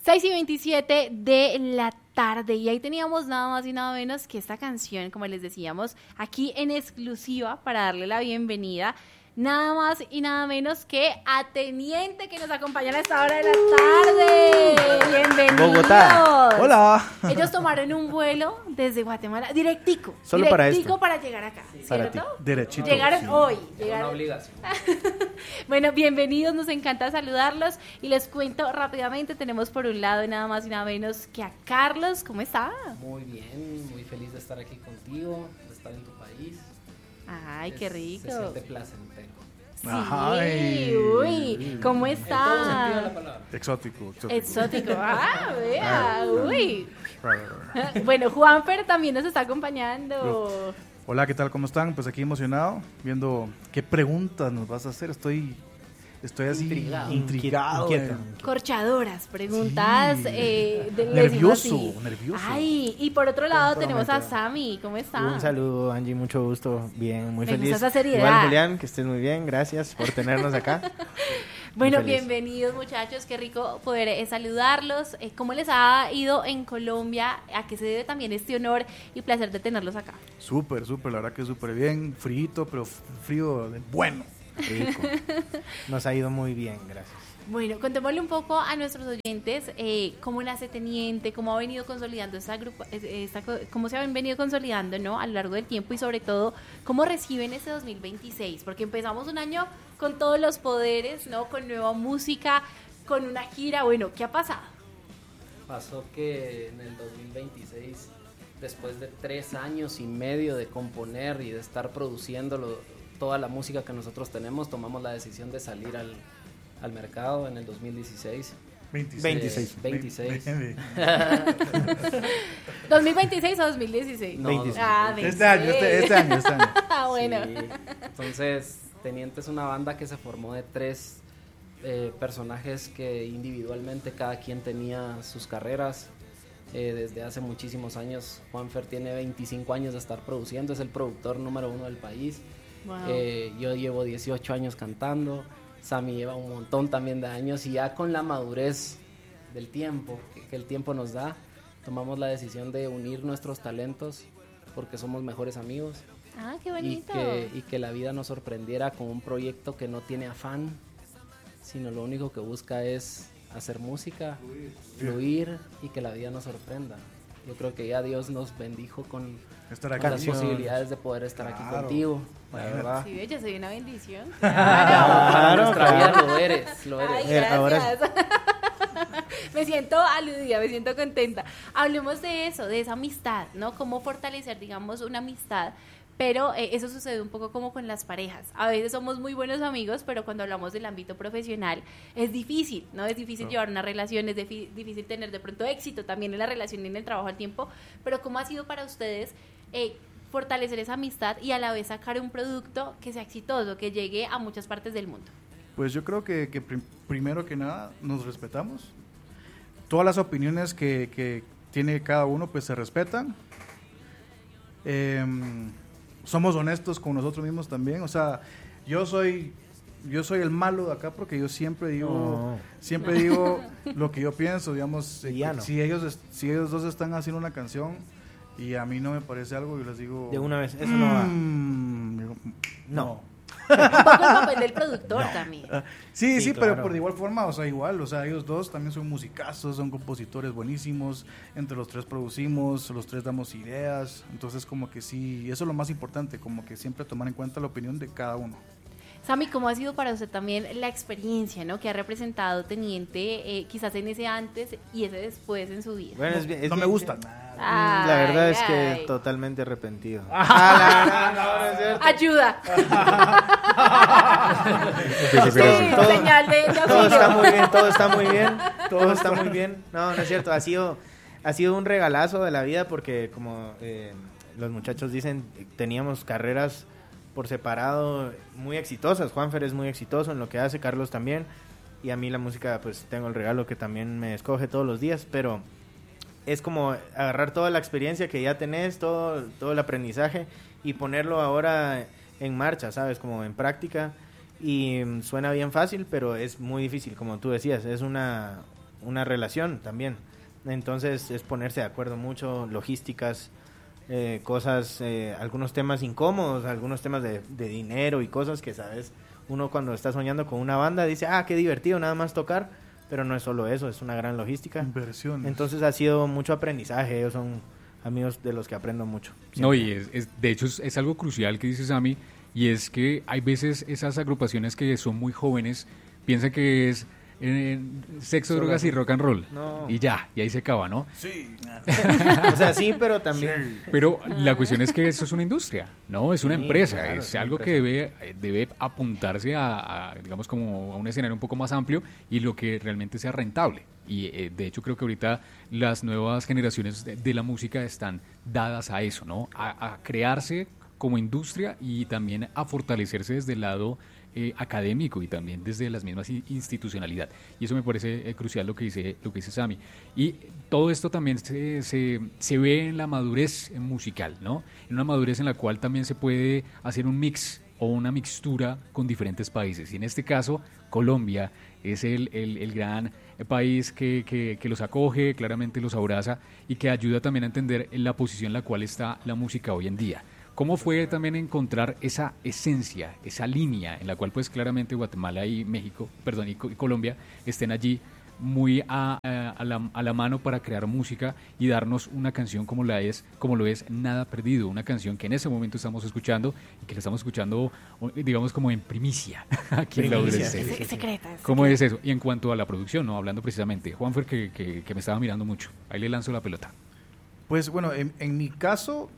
6:27 de la tarde, y ahí teníamos nada más y nada menos que esta canción, como les decíamos, aquí en exclusiva para darle la bienvenida, nada más y nada menos que a Teniente, que nos acompañan a esta hora de la tarde. Bienvenidos. Bogotá. Hola. Ellos tomaron un vuelo desde Guatemala, directico Para esto. para llegar acá, Para ¿cierto? ti. Derechito. Llegaron Sí. hoy. Una obligación. Bueno, bienvenidos, nos encanta saludarlos y les cuento rápidamente, tenemos por un lado nada más y nada menos que a Carlos. ¿Cómo está? Muy bien, muy feliz de estar aquí contigo, de estar en tu país. Ay, qué rico. Se siente placentero. Sí, Ay. uy, ¿cómo En todo sentido de la está? palabra. Exótico. Exótico, vea, uy. Bueno, Juanfer también nos está acompañando. Hola, ¿qué tal? ¿Cómo están? Pues aquí emocionado, viendo qué preguntas nos vas a hacer. Estoy así intrigado. Inquieto. Corchadoras, preguntas. Sí. Les Nervioso, digo así. nervioso. Ay, y por otro lado tenemos a Sammy. ¿Cómo está? Un saludo, Angie, mucho gusto. Bien, muy Me feliz. gusta esa seriedad. Igual, Julián, que estés muy bien. Gracias por tenernos acá. Bueno, Muy feliz. bienvenidos muchachos, qué rico poder saludarlos. ¿Cómo les ha ido en Colombia? ¿A qué se debe también este honor y placer de tenerlos acá? Súper, la verdad que súper bien. Frito, pero frío bueno. Rico. Nos ha ido muy bien, gracias. Bueno, contémosle un poco a nuestros oyentes cómo nace Teniente, cómo ha venido consolidando cómo se ha venido consolidando, ¿no?, a lo largo del tiempo, y sobre todo cómo reciben este 2026, porque empezamos un año con todos los poderes, ¿no?, con nueva música, con una gira. Bueno, ¿qué ha pasado? Pasó que en el 2026, después de 3 años y medio de componer y de estar produciendo toda la música que nosotros tenemos, tomamos la decisión de salir al mercado en el 2016. 26. 26. ¿2026 o 2016? No, 26. Ah, Este año. Ah, bueno. Sí. Entonces, Teniente es una banda que se formó de 3 personajes que individualmente cada quien tenía sus carreras. Desde hace muchísimos años, Juanfer tiene 25 años de estar produciendo, es el productor número 1 del país. Wow. Yo llevo 18 años cantando, Sammy lleva un montón también de años, y ya con la madurez del tiempo, que el tiempo nos da, tomamos la decisión de unir nuestros talentos porque somos mejores amigos. Ah, qué y bonito. que la vida nos sorprendiera con un proyecto que no tiene afán, sino lo único que busca es hacer música, fluir, y que la vida nos sorprenda. Yo creo que ya Dios nos bendijo con Estar las acá. posibilidades de poder estar aquí contigo, la verdad. Sí, yo soy una bendición. Para nuestra vida lo eres. Ay, gracias. Ahora Me siento aludida, me siento contenta. Hablemos de eso, de esa amistad, ¿no? Cómo fortalecer, digamos, una amistad. Pero eso sucede un poco como con las parejas. A veces somos muy buenos amigos, pero cuando hablamos del ámbito profesional es difícil, ¿no? Es difícil llevar una relación, es difícil tener de pronto éxito también en la relación y en el trabajo al tiempo. Pero ¿cómo ha sido para ustedes fortalecer esa amistad y a la vez sacar un producto que sea exitoso, que llegue a muchas partes del mundo? Pues yo creo que primero que nada nos respetamos. Todas las opiniones que tiene cada uno pues se respetan. Somos honestos con nosotros mismos también. O sea, yo soy el malo de acá porque yo siempre digo lo que yo pienso, digamos. Si ellos dos están haciendo una canción y a mí no me parece algo, yo les digo de una vez, eso no va. No. Un poco el papel del productor también. Sí, claro. pero por de igual forma, o sea, ellos dos también son musicazos, son compositores buenísimos, entre los 3 producimos, los 3 damos ideas, entonces como que sí, eso es lo más importante, como que siempre tomar en cuenta la opinión de cada uno. Sammy, ¿cómo ha sido para usted también la experiencia, ¿no?, que ha representado Teniente, quizás en ese antes y ese después en su vida? Bueno, No me gusta. Ay, La verdad es ay. que totalmente arrepentido. Ayuda. Sí, Señal de Todo está auxilio. muy bien, todo está muy bien. No es cierto, ha sido un regalazo de la vida porque como los muchachos dicen, teníamos carreras por separado muy exitosas. Juanfer es muy exitoso en lo que hace, Carlos también, y a mí la música pues tengo el regalo que también me escoge todos los días, pero es como agarrar toda la experiencia que ya tenés, todo el aprendizaje y ponerlo ahora en marcha, ¿sabes? Como en práctica. Y suena bien fácil, pero es muy difícil, como tú decías, es una una relación también. Entonces es ponerse de acuerdo mucho, logísticas, cosas, algunos temas incómodos, algunos temas de dinero y cosas que, sabes, uno cuando está soñando con una banda dice, qué divertido nada más tocar, pero no es solo eso, es una gran logística. Inversiones. Entonces ha sido mucho aprendizaje, ellos son amigos de los que aprendo mucho. Siempre. No, y de hecho es algo crucial que dice Sammy, y es que hay veces esas agrupaciones que son muy jóvenes piensan que es sexo, drogas y rock and roll. No. Y ya, y ahí se acaba, ¿no? Sí. O sea, sí, pero también... Sí. Pero la cuestión es que eso es una industria, ¿no? Es una empresa, claro, es algo que debe apuntarse a, digamos, como a un escenario un poco más amplio y lo que realmente sea rentable. Y de hecho creo que ahorita las nuevas generaciones de la música están dadas a eso, ¿no? A crearse como industria y también a fortalecerse desde el lado académico y también desde las mismas institucionalidad. Y eso me parece crucial lo que dice Sammy. Y todo esto también se ve en la madurez musical, ¿no? En una madurez en la cual también se puede hacer un mix o una mixtura con diferentes países. Y en este caso, Colombia es el gran país que los acoge, claramente los abraza y que ayuda también a entender la posición en la cual está la música hoy en día. ¿Cómo fue también encontrar esa esencia, esa línea en la cual pues claramente Guatemala y Colombia estén allí muy a la mano para crear música y darnos una canción como lo es Nada Perdido, una canción que en ese momento estamos escuchando y que la estamos escuchando, digamos, como en primicia aquí en la adolescencia. Secreta. ¿Cómo es eso? Y en cuanto a la producción, no hablando precisamente, Juanfer, que me estaba mirando mucho, ahí le lanzo la pelota. Pues bueno, en mi caso...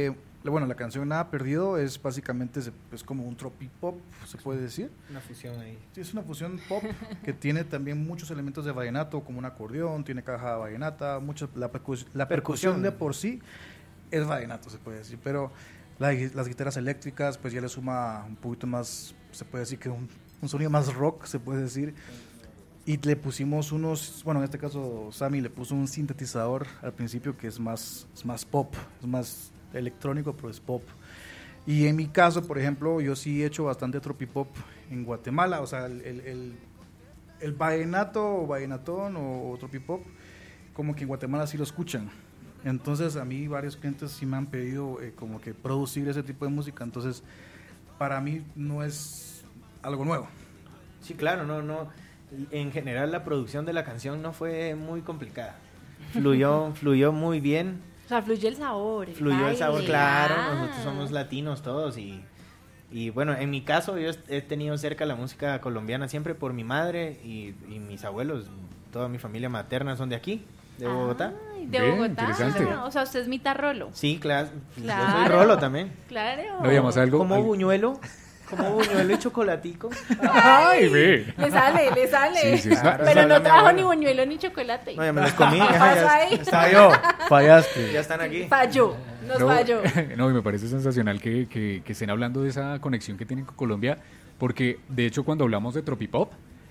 la canción Nada Perdido es básicamente es como un tropipop, se puede decir. Una fusión ahí. Sí, es una fusión pop que tiene también muchos elementos de vallenato, como un acordeón, tiene caja vallenata, la percusión de por sí es vallenato, se puede decir, pero las guitarras eléctricas pues ya le suma un poquito más, se puede decir que un sonido más rock, se puede decir. Y le pusimos en este caso Sammy le puso un sintetizador al principio que es más pop, es más electrónico, pero es pop. Y en mi caso, por ejemplo, yo sí he hecho bastante tropipop en Guatemala, o sea, el vallenato o vallenatón o tropipop, como que en Guatemala sí lo escuchan. Entonces a mí varios clientes sí me han pedido como que producir ese tipo de música, entonces para mí no es algo nuevo. Sí, claro, no. En general la producción de la canción no fue muy complicada, fluyó muy bien. O sea, fluyó el sabor. El sabor, claro. Nosotros somos latinos todos y bueno, en mi caso yo he tenido cerca la música colombiana siempre por mi madre y mis abuelos. Toda mi familia materna son de aquí, de Bogotá. De Bogotá. Interesante. O sea, usted es mitad rolo. Sí, claro. Yo soy rolo también. Claro. ¿No llamas algo? Como buñuelo y chocolatico. ¡Ay, ve! Le sale. Sí, claro, pero no trajo ni buñuelo ni chocolate. No, ya me los comí. Falló, fallaste. Ya están aquí. Falló. No, y me parece sensacional que estén hablando de esa conexión que tienen con Colombia, porque de hecho cuando hablamos de tropipop,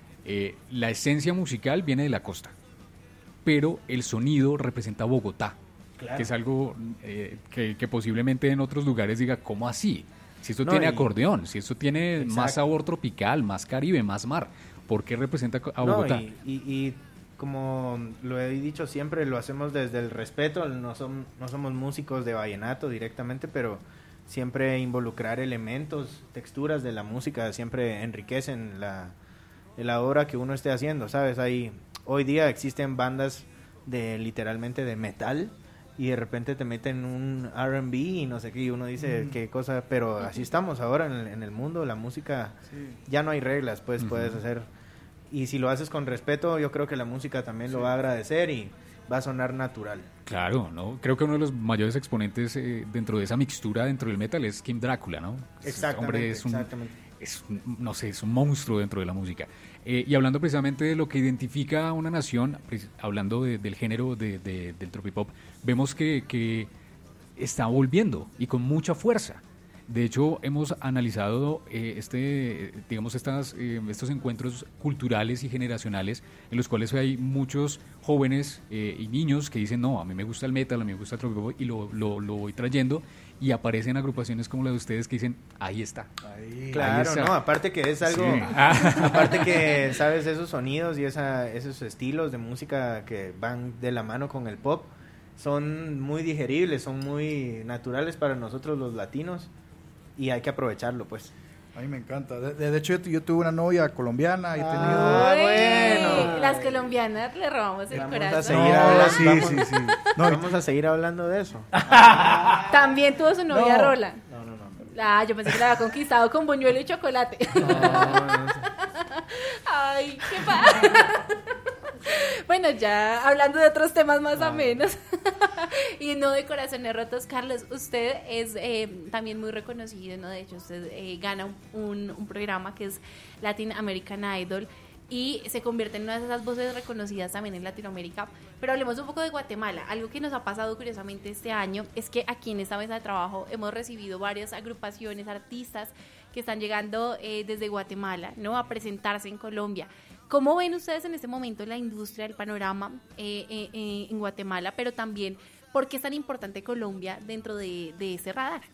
la esencia musical viene de la costa, pero el sonido representa Bogotá, claro. Que es algo que posiblemente en otros lugares diga, ¿cómo así? Si esto tiene acordeón, si esto tiene más sabor tropical, más Caribe, más mar, ¿por qué representa a Bogotá? Y como lo he dicho siempre, lo hacemos desde el respeto, no somos músicos de vallenato directamente, pero siempre involucrar elementos, texturas de la música siempre enriquecen la obra que uno esté haciendo, ¿sabes? Hoy día existen bandas literalmente de metal y de repente te meten un R&B y no sé qué, y uno dice qué cosa, pero así estamos ahora en el mundo, la música, ya no hay reglas, pues puedes hacer, y si lo haces con respeto, yo creo que la música también lo va a agradecer y va a sonar natural. Claro, ¿no? Creo que uno de los mayores exponentes dentro de esa mixtura, dentro del metal, es Kim Drácula, ¿no? Exactamente, es un monstruo dentro de la música. Y hablando precisamente de lo que identifica a una nación, hablando del género del tropipop, vemos que está volviendo y con mucha fuerza. De hecho, hemos analizado digamos, estos encuentros culturales y generacionales en los cuales hay muchos jóvenes y niños que dicen, no, a mí me gusta el metal, a mí me gusta el rock y lo voy trayendo, y aparecen agrupaciones como la de ustedes que dicen, ahí está. Claro, ahí está. No, aparte que es algo, sí. Aparte que, sabes, esos sonidos y esos estilos de música que van de la mano con el pop son muy digeribles, son muy naturales para nosotros los latinos y hay que aprovecharlo, pues. A mí me encanta. De hecho, yo tuve una novia colombiana y he tenido... bueno. Las colombianas le robamos el corazón. Vamos a seguir hablando de eso. También tuvo su novia Rola. No. Yo pensé que la había conquistado con buñuelo y chocolate. No. Ay, qué padre. Bueno, ya hablando de otros temas más o menos y no de corazones rotos, Carlos, usted es también muy reconocido, ¿no? De hecho, usted gana un programa que es Latin American Idol y se convierte en una de esas voces reconocidas también en Latinoamérica. Pero hablemos un poco de Guatemala. Algo que nos ha pasado curiosamente este año es que aquí en esta mesa de trabajo hemos recibido varias agrupaciones, artistas que están llegando desde Guatemala, ¿no? A presentarse en Colombia. ¿Cómo ven ustedes en este momento la industria, el panorama en Guatemala, pero también por qué es tan importante Colombia dentro de ese radar?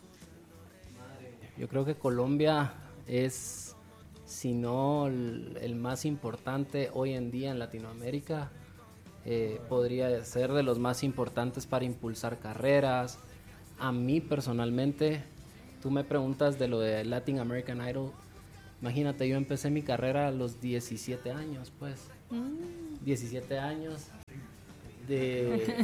Yo creo que Colombia es, si no el más importante hoy en día en Latinoamérica, podría ser de los más importantes para impulsar carreras. A mí personalmente, tú me preguntas de lo de Latin American Idol. Imagínate, yo empecé mi carrera a los 17 años, pues. 17 años de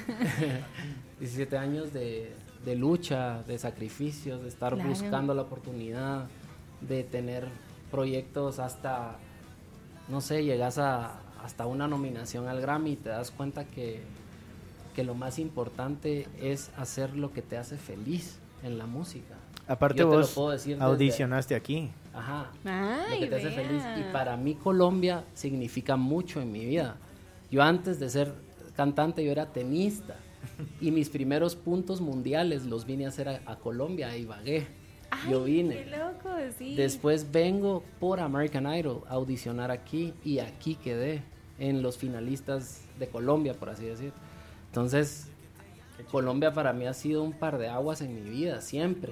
17 años de lucha, de sacrificios, de estar buscando la oportunidad, de tener proyectos hasta, no sé, llegas hasta una nominación al Grammy y te das cuenta que lo más importante es hacer lo que te hace feliz en la música. Aparte vos audicionaste aquí. Ajá, ay, lo que te hace feliz. Y para mí Colombia significa mucho en mi vida. Yo antes de ser cantante yo era tenista y mis primeros puntos mundiales los vine a hacer a Colombia, a Ibagué. Ay, yo vine. Qué loco, sí. Después vengo por American Idol a audicionar aquí y aquí quedé en los finalistas de Colombia, por así decir. Entonces, Colombia para mí ha sido un par de aguas en mi vida, siempre.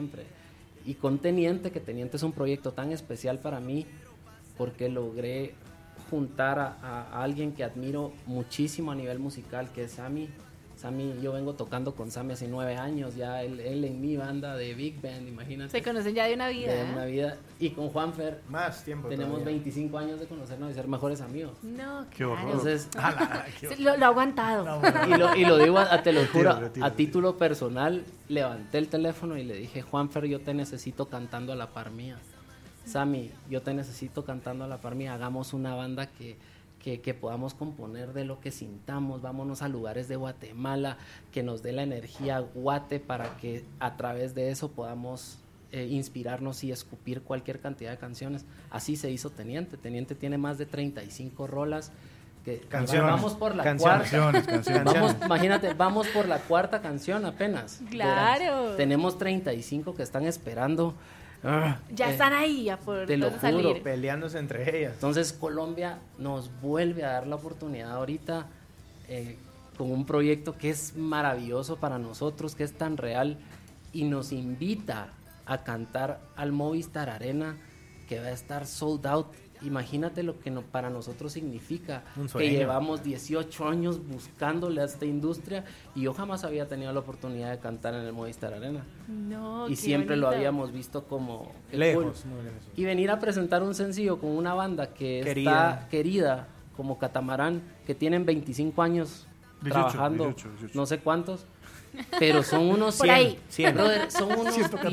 Y con Teniente, que Teniente es un proyecto tan especial para mí porque logré juntar a alguien que admiro muchísimo a nivel musical, que es Sammy. Yo vengo tocando con Sammy hace 9 años, ya él en mi banda de Big Band, imagínate. Se conocen ya de una vida. De una vida. Y con Juanfer más tiempo tenemos todavía. 25 años de conocernos y ser mejores amigos. No, qué horror. Entonces, lo ha aguantado. y lo digo, te lo juro, a título personal, levanté el teléfono y le dije, Juanfer, yo te necesito cantando a la par mía. Sammy, yo te necesito cantando a la par mía. Hagamos una banda que podamos componer de lo que sintamos, vámonos a lugares de Guatemala, que nos dé la energía guate para que a través de eso podamos inspirarnos y escupir cualquier cantidad de canciones. Así se hizo Teniente tiene más de 35 rolas. Canciones. Vamos por la cuarta. Canciones. Imagínate, vamos por la cuarta canción apenas. Claro. Tenemos 35 que están esperando. Ya están ahí, por te lo salir. juro, peleándose entre ellas. Entonces Colombia nos vuelve a dar la oportunidad ahorita con un proyecto que es maravilloso para nosotros, que es tan real y nos invita a cantar al Movistar Arena, que va a estar sold out. Imagínate lo que para nosotros significa, que llevamos 18 años buscándole a esta industria y yo jamás había tenido la oportunidad de cantar en el Movistar Arena. No, y siempre bonito. Lo habíamos visto como lejos. Cool. Y venir a presentar un sencillo con una banda que está querida como Catamarán, que tienen 25 años 18, trabajando, 18. No sé cuántos, pero son unos 100. Brother, son unos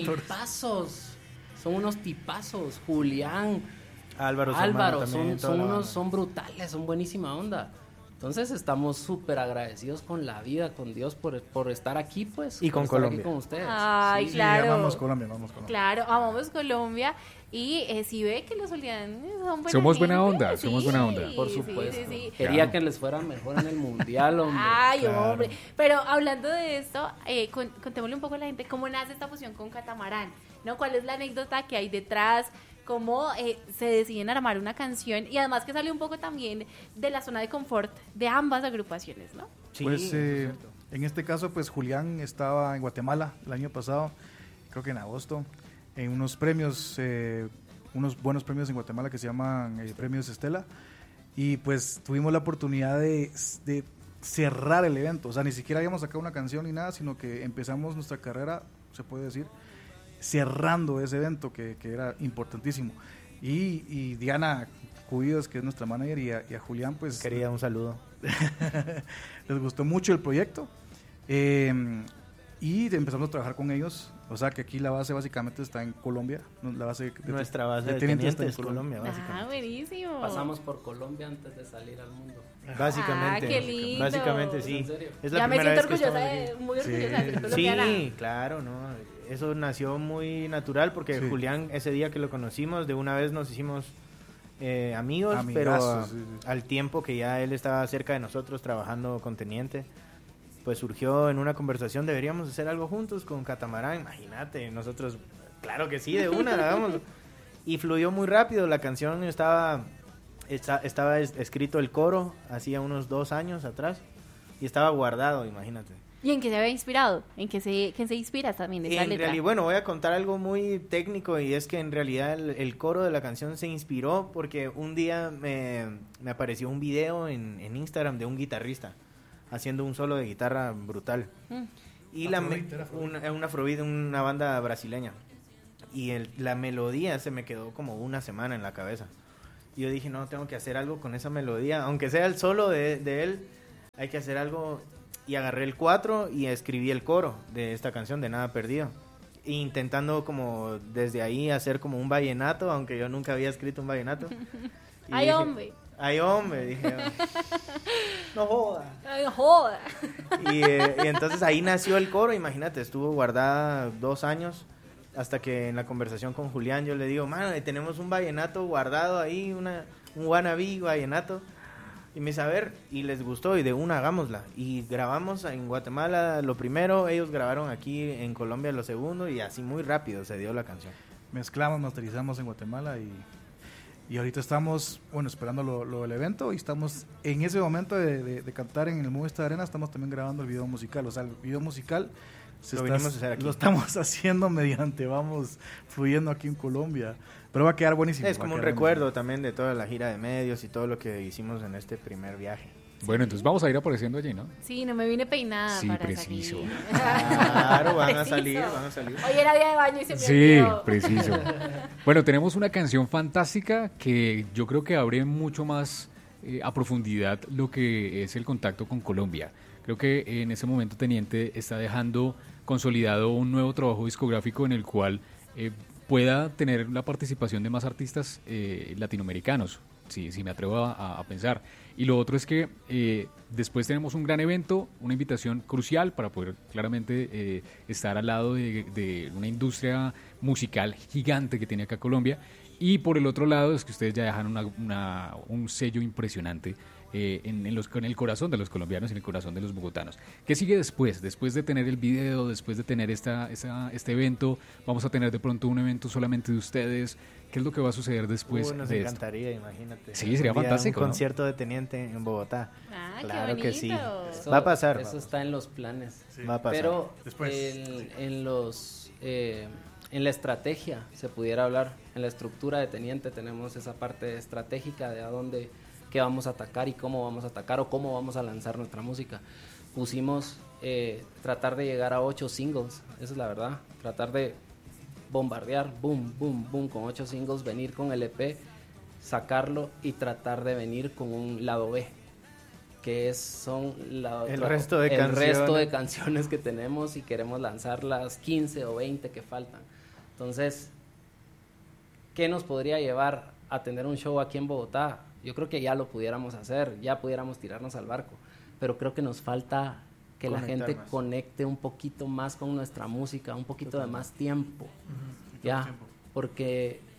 tipazos. Julián, Álvaro, son brutales, son buenísima onda. Entonces estamos súper agradecidos con la vida, con Dios por estar aquí, pues. Y con Colombia. Aquí con ustedes. Ay, claro. Sí, amamos Colombia. Claro, amamos Colombia. Y si ve que los solidanos somos buena onda, somos buena onda. Por supuesto. Sí. Quería que les fuera mejor en el mundial, hombre. Ay, claro. Hombre. Pero hablando de esto, contémosle un poco a la gente cómo nace esta fusión con Catamarán. ¿no? ¿Cuál es la anécdota que hay detrás? ¿Cómo se deciden armar una canción? Y además que sale un poco también de la zona de confort de ambas agrupaciones, ¿no? Sí, pues en este caso, pues Julián estaba en Guatemala el año pasado, creo que en agosto, en unos premios, unos buenos premios en Guatemala que se llaman Premios Estela, y pues tuvimos la oportunidad de cerrar el evento. O sea, ni siquiera habíamos sacado una canción ni nada, sino que empezamos nuestra carrera, se puede decir, cerrando ese evento que era importantísimo. Y Diana Cuidos, que es nuestra manager, y a Julián, pues... Quería un saludo. Les gustó mucho el proyecto. Y empezamos a trabajar con ellos. O sea, que aquí la base básicamente está en Colombia. Nuestra base de Teniente está en Colombia, básicamente. Buenísimo. Pasamos por Colombia antes de salir al mundo. Básicamente. Qué lindo. Básicamente, sí. ¿En serio? Es la Ya me primera siento vez que orgullosa, muy orgullosa de ser colombiana. Sí, claro, ¿no? Eso nació muy natural porque Julián, ese día que lo conocimos, de una vez nos hicimos amigos, pero al tiempo que ya él estaba cerca de nosotros trabajando con Teniente, pues surgió en una conversación, deberíamos hacer algo juntos con Catamarán, imagínate, nosotros, claro que sí, de una, la hagamos. Y fluyó muy rápido, la canción estaba escrito el coro hacía unos 2 años atrás y estaba guardado, imagínate. ¿Y en qué se había inspirado? ¿En qué se inspira también esa letra? Bueno, voy a contar algo muy técnico, y es que en realidad el coro de la canción se inspiró porque un día me apareció un video en Instagram de un guitarrista haciendo un solo de guitarra brutal. Y un Afrobeat, una banda brasileña. Y la melodía se me quedó como una semana en la cabeza. Y yo dije, no, tengo que hacer algo con esa melodía, aunque sea el solo de él, hay que hacer algo. Y agarré el 4 y escribí el coro de esta canción de Nada Perdido, intentando como desde ahí hacer como un vallenato, aunque yo nunca había escrito un vallenato. ¡Ay, hombre! ¡Ay, hombre! Dije, no joda. ¡Ay, no joda! Y entonces ahí nació el coro, imagínate, estuvo guardada 2 años, hasta que en la conversación con Julián yo le digo, mano, tenemos un vallenato guardado ahí, un wannabe vallenato. Y me dice, a ver, y les gustó, y de una hagámosla. Y grabamos en Guatemala lo primero, ellos grabaron aquí en Colombia lo segundo, y así muy rápido se dio la canción. Mezclamos, masterizamos en Guatemala, y ahorita estamos, esperando lo del evento, y estamos en ese momento de cantar en el Movistar Arena, estamos también grabando el video musical. O sea, el video musical lo estamos haciendo vamos fluyendo aquí en Colombia. Pero va a quedar buenísimo. Es como un recuerdo también de toda la gira de medios y todo lo que hicimos en este primer viaje. Bueno, entonces vamos a ir apareciendo allí, ¿no? Sí, no me vine peinada sí, para preciso. salir. Claro, van a salir. Hoy era día de baño y se me Sí, olvidó. preciso. Bueno, tenemos una canción fantástica que yo creo que abre mucho más a profundidad lo que es el contacto con Colombia. Creo que en ese momento Teniente está dejando consolidado un nuevo trabajo discográfico en el cual pueda tener la participación de más artistas latinoamericanos, si me atrevo a pensar. Y lo otro es que después tenemos un gran evento, una invitación crucial para poder claramente estar al lado de una industria musical gigante que tiene acá Colombia. Y por el otro lado es que ustedes ya dejan un sello impresionante en el corazón de los colombianos y en el corazón de los bogotanos. ¿Qué sigue después? Después de tener el video, después de tener este evento, vamos a tener de pronto un evento solamente de ustedes. ¿Qué es lo que va a suceder después nos de encantaría, imagínate. Sí, sería fantástico, un concierto de Teniente en Bogotá. Claro que sí. Eso, va a pasar. Eso está en los planes. Sí. Va a pasar. Pero después. En la estrategia, se pudiera hablar, en la estructura de Teniente tenemos esa parte estratégica de a dónde, qué vamos a atacar y cómo vamos a atacar o cómo vamos a lanzar nuestra música. Pusimos tratar de llegar a 8 singles, esa es la verdad, tratar de bombardear, boom, boom, boom, con 8 singles, venir con el EP, sacarlo y tratar de venir con un lado B, que son el resto de canciones que tenemos y queremos lanzar las 15 o 20 que faltan. Entonces, ¿qué nos podría llevar a tener un show aquí en Bogotá? Yo creo que ya lo pudiéramos hacer, ya pudiéramos tirarnos al barco, pero creo que nos falta que la gente conecte un poquito más con nuestra música, un poquito de más tiempo, porque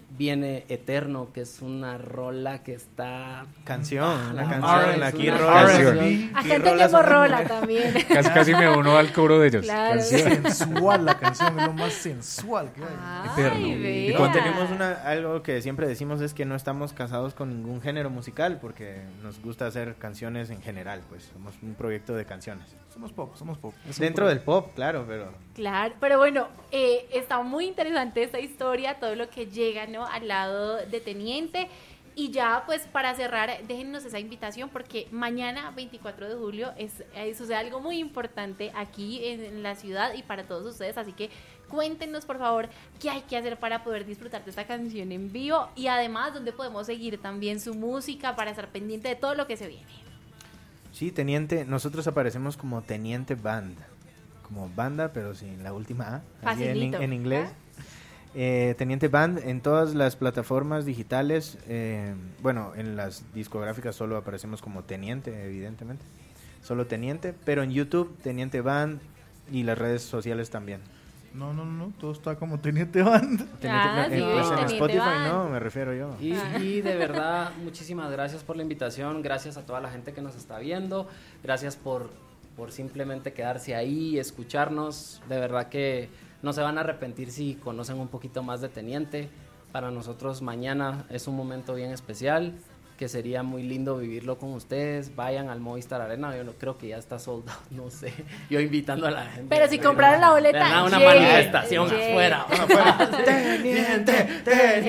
viene Eterno, que es una rola que está... Canción, la canción, aquí Acá tenemos rola también. Casi me uno al coro de ellos. Claro. Sensual la canción, es lo más sensual que hay. Eterno. Y tenemos algo que siempre decimos es que no estamos casados con ningún género musical porque nos gusta hacer canciones en general, pues somos un proyecto de canciones. Somos pop. Dentro del pop, claro, pero... Claro, pero bueno, está muy interesante esta historia, todo lo que llega, ¿no?, al lado de Teniente. Y ya, pues, para cerrar, déjennos esa invitación, porque mañana, 24 de julio, sucede algo muy importante aquí en la ciudad y para todos ustedes, así que cuéntenos, por favor, qué hay que hacer para poder disfrutar de esta canción en vivo y además, dónde podemos seguir también su música para estar pendiente de todo lo que se viene. Sí, Teniente, nosotros aparecemos como Teniente Band, como banda, pero sin la última A, Facilito, en inglés. Teniente Band en todas las plataformas digitales, bueno, en las discográficas solo aparecemos como Teniente, evidentemente, solo Teniente, pero en YouTube Teniente Band y las redes sociales también. No, todo está como Teniente Band. Sí, pues en Spotify Band. no, me refiero yo. Y de verdad, muchísimas gracias por la invitación, gracias a toda la gente que nos está viendo, gracias por simplemente quedarse ahí, escucharnos, de verdad que no se van a arrepentir si conocen un poquito más de Teniente. Para nosotros mañana es un momento bien especial, que sería muy lindo vivirlo con ustedes. Vayan al Movistar Arena, yo no creo que ya está sold out, no sé, yo invitando a la gente. Pero si compraron la boleta, una manifestación afuera. Teniente.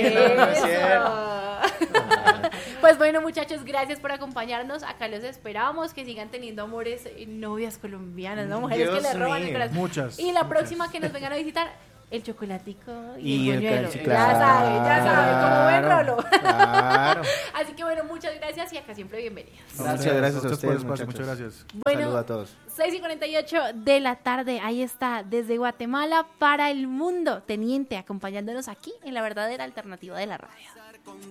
Pues bueno, muchachos, gracias por acompañarnos. Acá los esperamos, que sigan teniendo amores, novias colombianas, ¿no? Mujeres que les roban el corazón. Muchas. Y la próxima que nos vengan a visitar, el chocolatico y el buñuelo. Claro, Ya sabe, como buen rolo. Claro. Así que bueno, muchas gracias y acá siempre bienvenidos. Muchas gracias a ustedes, muchas muchachos. gracias. Bueno, Saludos a todos. 6:48 de la tarde, ahí está, desde Guatemala para el mundo, Teniente, acompañándonos aquí en la verdadera alternativa de la radio.